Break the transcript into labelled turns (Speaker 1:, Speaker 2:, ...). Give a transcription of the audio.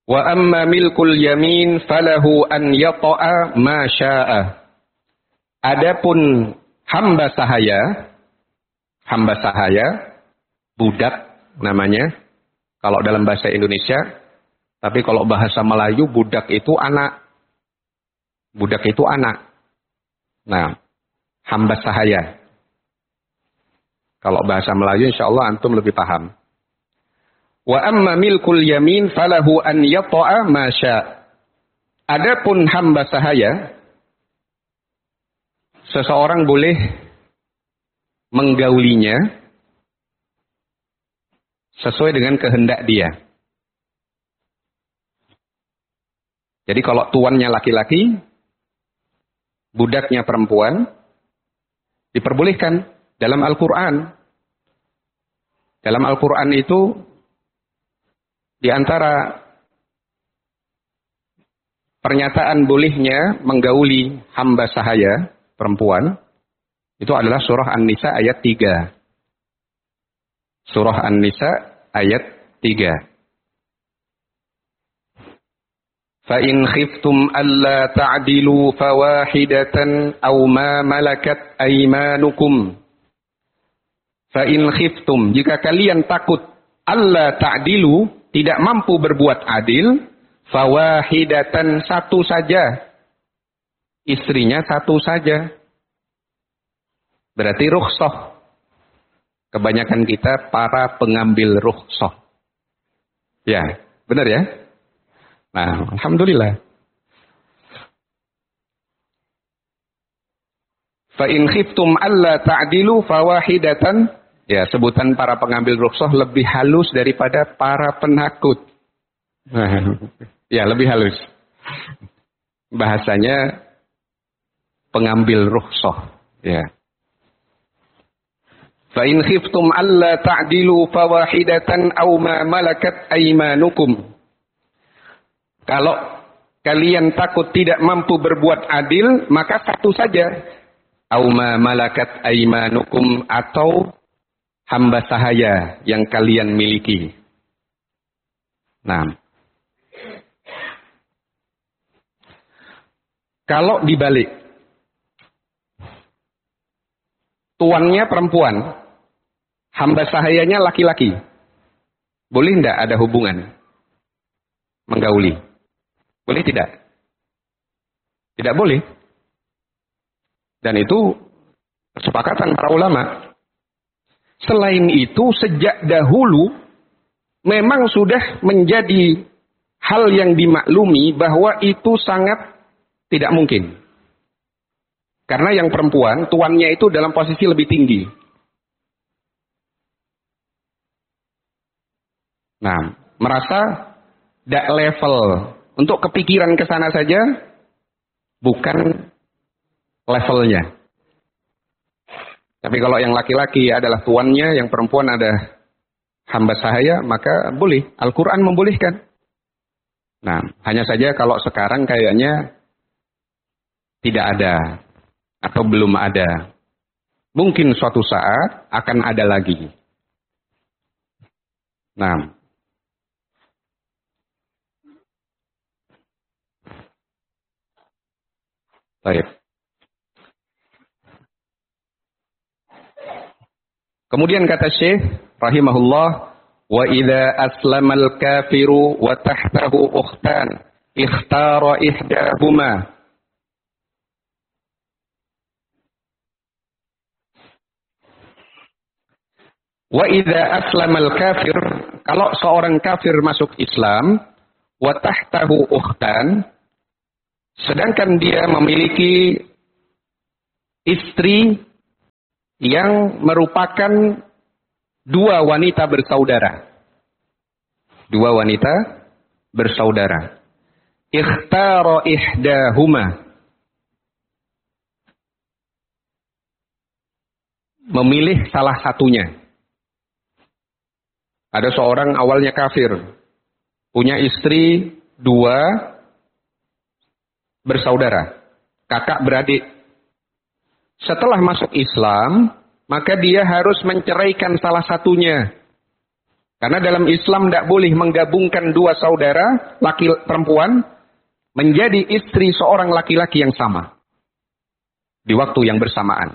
Speaker 1: Wa amma milkul yamin falahu an yata'a ma syaa. Adapun hamba sahaya, budak namanya kalau dalam bahasa Indonesia, tapi kalau bahasa Melayu budak itu anak. Budak itu anak. Nah, hamba sahaya. Kalau bahasa Melayu insya Allah antum lebih paham. Wa amma milkul yamin falahu an yata'a ma syaa. Adapun hamba sahaya, seseorang boleh menggaulinya sesuai dengan kehendak dia. Jadi kalau tuannya laki-laki, budaknya perempuan, diperbolehkan dalam Al-Quran. Dalam Al-Quran itu di antara pernyataan bolehnya menggauli hamba sahaya perempuan itu adalah surah An-Nisa ayat 3. Surah An-Nisa ayat 3. Fa in khiftum alla ta'dilu fawahidatan aw ma malakat aymanukum. Fa in khiftum, jika kalian takut alla ta'dilu, tidak mampu berbuat adil, fawahidatan, satu saja. Istrinya satu saja. Berarti rukhsah. Kebanyakan kita para pengambil rukhsah. Ya, benar ya? Nah, alhamdulillah. Fa in khiftum alla ta'dilu fawahidatan. Ya, sebutan para pengambil rukhsah lebih halus daripada para penakut. Ya, lebih halus. Bahasanya pengambil rukhsah. Ya. Fa in khiftum alla ta'dilu fawahidatan aw ma malakat aymanukum. Kalau kalian takut tidak mampu berbuat adil, maka satu saja. Aw ma malakat aymanukum, atau hamba sahaya yang kalian miliki. Nah, kalau dibalik, tuannya perempuan, hamba sahayanya laki-laki, boleh tidak ada hubungan menggauli? Boleh tidak? Tidak boleh. Dan itu kesepakatan para ulama. Selain itu, sejak dahulu memang sudah menjadi hal yang dimaklumi bahwa itu sangat tidak mungkin. Karena yang perempuan, tuannya itu dalam posisi lebih tinggi. Nah, merasa tidak level. Untuk kepikiran ke sana saja, bukan levelnya. Tapi kalau yang laki-laki adalah tuannya, yang perempuan ada hamba sahaya, maka boleh. Al-Quran membolehkan. Nah, hanya saja kalau sekarang kayaknya tidak ada. Atau belum ada. Mungkin suatu saat akan ada lagi. Nah. Baik. Kemudian kata Syekh rahimahullah, wa idza aslamal kafiru wa tahtahu ukhtan ikhtara ihdahuma. Wa idza aslamal kafir, kalau seorang kafir masuk Islam, wa tahtahu ukhtan, sedangkan dia memiliki istri yang merupakan dua wanita bersaudara. Dua wanita bersaudara. Ikhtara ihdahuma. Memilih salah satunya. Ada seorang awalnya kafir. Punya istri dua bersaudara, kakak beradik. Setelah masuk Islam, maka dia harus menceraikan salah satunya. Karena dalam Islam tidak boleh menggabungkan dua saudara, laki perempuan, menjadi istri seorang laki-laki yang sama. Di waktu yang bersamaan.